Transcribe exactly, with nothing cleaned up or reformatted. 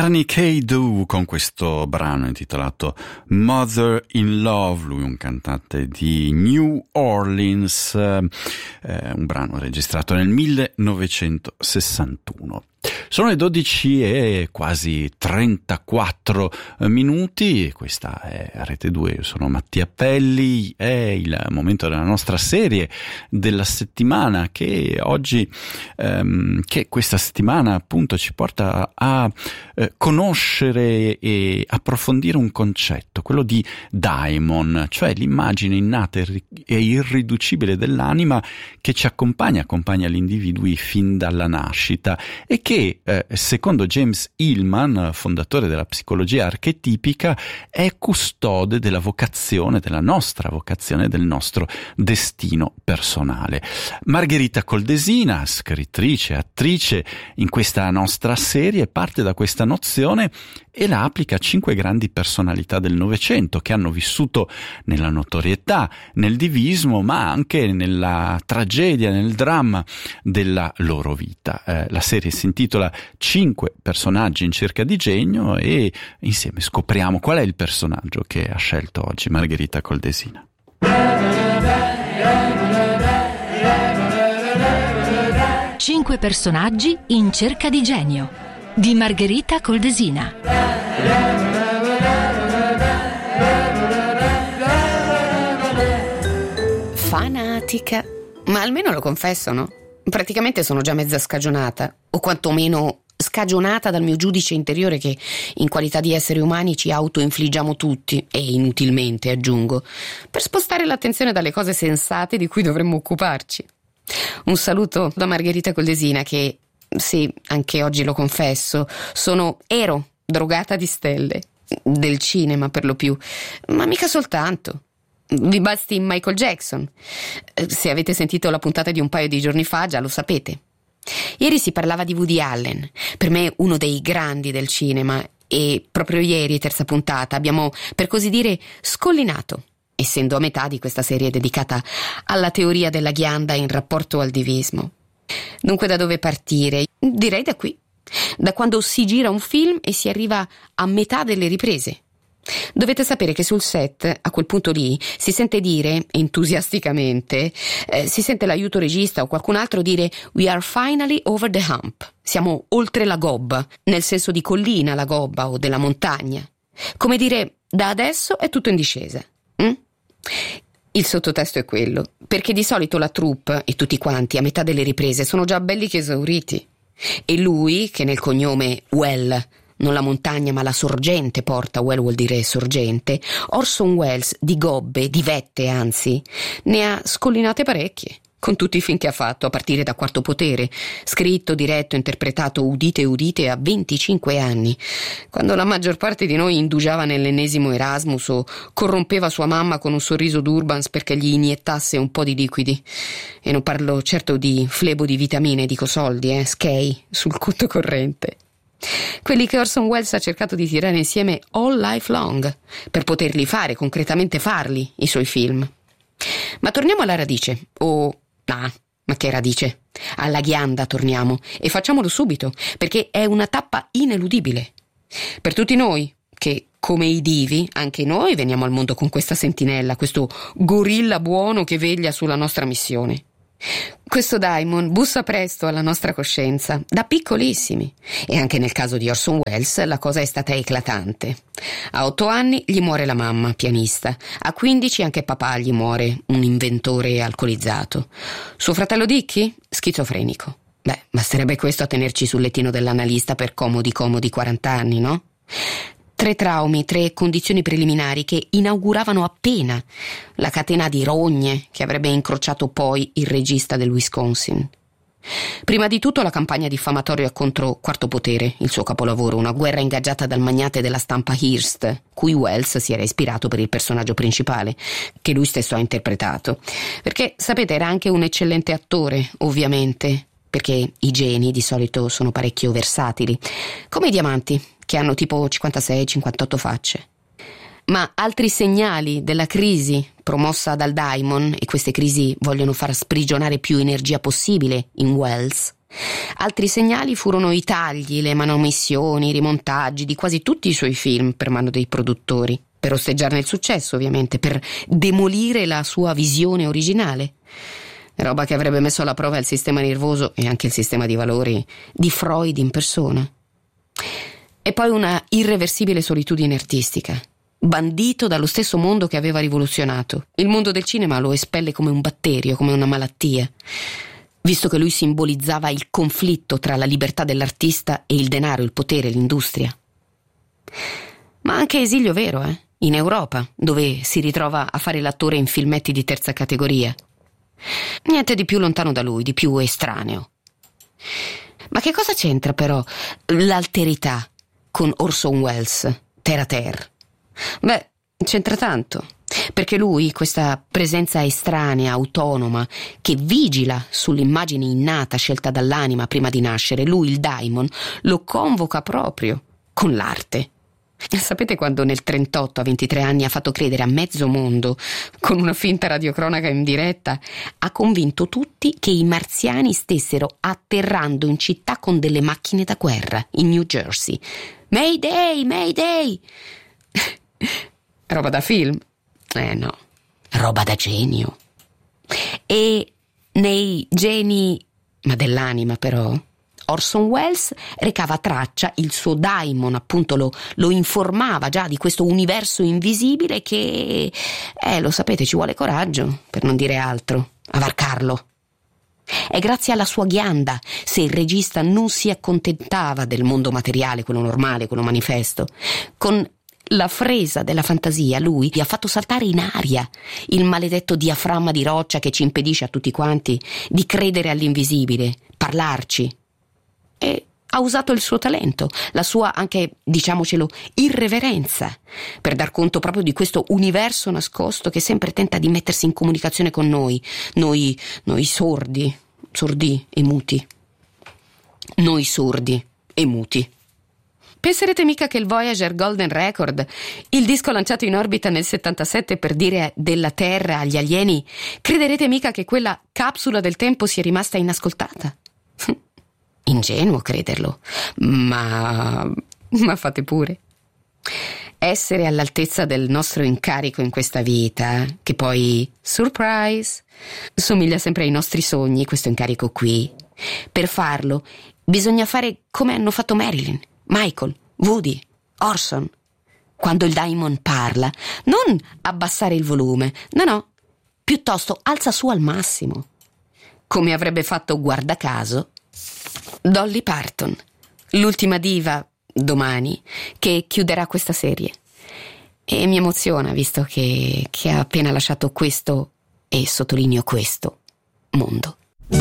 Ernie K. Doe con questo brano intitolato Mother in Love, lui un cantante di New Orleans, eh, un brano registrato nel millenovecentosessantuno. Sono le dodici e quasi trentaquattro minuti, questa è Rete due, io sono Mattia Pelli, è il momento della nostra serie della settimana che oggi, ehm, che questa settimana appunto ci porta a eh, conoscere e approfondire un concetto, quello di daimon, cioè l'immagine innata e irriducibile dell'anima che ci accompagna, accompagna gli individui fin dalla nascita e che che eh, secondo James Hillman, fondatore della psicologia archetipica, è custode della vocazione, della nostra vocazione, del nostro destino personale. Margherita Coldesina, scrittrice, attrice, in questa nostra serie parte da questa nozione e la applica a cinque grandi personalità del Novecento che hanno vissuto nella notorietà, nel divismo, ma anche nella tragedia, nel dramma della loro vita. Eh, la serie si intitola Cinque personaggi in cerca di genio e insieme scopriamo qual è il personaggio che ha scelto oggi Margherita Coldesina. Cinque personaggi in cerca di genio di Margherita Coldesina. Fanatica, ma almeno lo confesso, no? Praticamente sono già mezza scagionata, o quantomeno scagionata dal mio giudice interiore che in qualità di esseri umani ci autoinfliggiamo tutti, e inutilmente aggiungo, per spostare l'attenzione dalle cose sensate di cui dovremmo occuparci. Un saluto da Margherita Coldesina che, sì, anche oggi lo confesso, sono ero drogata di stelle, del cinema per lo più, ma mica soltanto. Vi basti Michael Jackson. Se avete sentito la puntata di un paio di giorni fa già lo sapete. Ieri si parlava di Woody Allen, per me uno dei grandi del cinema, e proprio ieri, terza puntata, abbiamo per così dire scollinato, essendo a metà di questa serie dedicata alla teoria della ghianda in rapporto al divismo. Dunque da dove partire? Direi da qui, da quando si gira un film e si arriva a metà delle riprese. Dovete sapere che sul set, a quel punto lì, si sente dire, entusiasticamente, eh, si sente l'aiuto regista o qualcun altro dire "We are finally over the hump". Siamo oltre la gobba, nel senso di collina la gobba o della montagna. Come dire, da adesso è tutto in discesa. Mm? Il sottotesto è quello, perché di solito la troupe e tutti quanti a metà delle riprese sono già belli che esauriti. E lui, che nel cognome Well, non la montagna ma la sorgente porta, Well vuol dire sorgente, Orson Welles di gobbe, di vette anzi, ne ha scollinate parecchie, con tutti i film che ha fatto, a partire da Quarto Potere, scritto, diretto, interpretato, udite udite, a venticinque anni, quando la maggior parte di noi indugiava nell'ennesimo Erasmus o corrompeva sua mamma con un sorriso d'Urbans perché gli iniettasse un po' di liquidi. E non parlo certo di flebo di vitamine, dico soldi, eh, skei, sul conto corrente. Quelli che Orson Welles ha cercato di tirare insieme all life long per poterli fare, concretamente farli, i suoi film. Ma torniamo alla radice, o... ah, ma che radice? Alla ghianda torniamo, e facciamolo subito, perché è una tappa ineludibile. Per tutti noi, che come i divi, anche noi veniamo al mondo con questa sentinella, questo gorilla buono che veglia sulla nostra missione. Questo daimon bussa presto alla nostra coscienza, da piccolissimi, e anche nel caso di Orson Welles la cosa è stata eclatante. A otto anni gli muore la mamma, pianista, a quindici anche papà gli muore, un inventore alcolizzato. Suo fratello Dickie? Schizofrenico. Beh, basterebbe questo a tenerci sul lettino dell'analista per comodi comodi quaranta anni, no? Tre traumi, tre condizioni preliminari che inauguravano appena la catena di rogne che avrebbe incrociato poi il regista del Wisconsin. Prima di tutto la campagna diffamatoria contro Quarto Potere, il suo capolavoro, una guerra ingaggiata dal magnate della stampa Hearst, cui Welles si era ispirato per il personaggio principale, che lui stesso ha interpretato. Perché, sapete, era anche un eccellente attore, ovviamente, perché i geni di solito sono parecchio versatili, come i diamanti, che hanno tipo cinquantasei cinquantotto facce. Ma altri segnali della crisi promossa dal daimon, e queste crisi vogliono far sprigionare più energia possibile in Welles, Altri segnali furono i tagli, le manomissioni, i rimontaggi di quasi tutti i suoi film per mano dei produttori, per osteggiarne il successo ovviamente, per demolire la sua visione originale. Roba che avrebbe messo alla prova il sistema nervoso e anche il sistema di valori di Freud in persona. E poi una irreversibile solitudine artistica, bandito dallo stesso mondo che aveva rivoluzionato. Il mondo del cinema lo espelle come un batterio, come una malattia, visto che lui simbolizzava il conflitto tra la libertà dell'artista e il denaro, il potere, l'industria. Ma anche esilio vero, eh? In Europa, dove si ritrova a fare l'attore in filmetti di terza categoria. Niente di più lontano da lui, di più estraneo. Ma che cosa c'entra però l'alterità con Orson Welles, terre a terre? Beh, c'entra tanto, perché lui, questa presenza estranea, autonoma, che vigila sull'immagine innata scelta dall'anima prima di nascere, lui, il daimon, lo convoca proprio con l'arte. Sapete quando nel trentotto, a ventitré anni, ha fatto credere a mezzo mondo, con una finta radiocronaca in diretta, ha convinto tutti che i marziani stessero atterrando in città con delle macchine da guerra, in New Jersey. Mayday, Mayday! Roba da film? Eh no, roba da genio. E nei geni, ma dell'anima però, Orson Welles recava traccia, il suo daimon appunto lo, lo informava già di questo universo invisibile che, eh lo sapete, ci vuole coraggio, per non dire altro, a varcarlo. È grazie alla sua ghianda se il regista non si accontentava del mondo materiale, quello normale, quello manifesto. Con la fresa della fantasia lui vi ha fatto saltare in aria il maledetto diaframma di roccia che ci impedisce a tutti quanti di credere all'invisibile, parlarci. E ha usato il suo talento, la sua anche, diciamocelo, irreverenza, per dar conto proprio di questo universo nascosto che sempre tenta di mettersi in comunicazione con noi, noi, noi sordi, sordi e muti. Noi sordi e muti. Penserete mica che il Voyager Golden Record, il disco lanciato in orbita nel settantasette per dire della Terra agli alieni, crederete mica che quella capsula del tempo sia rimasta inascoltata? Ingenuo crederlo, ma... ma fate pure. Essere all'altezza del nostro incarico in questa vita, che poi, surprise, somiglia sempre ai nostri sogni, questo incarico qui. Per farlo bisogna fare come hanno fatto Marilyn, Michael, Woody, Orson. Quando il daimon parla, non abbassare il volume, no no, piuttosto alza su al massimo. Come avrebbe fatto, guarda caso, Dolly Parton, l'ultima diva, domani, che chiuderà questa serie. E mi emoziona, visto che, che ha appena lasciato questo, e sottolineo questo, mondo.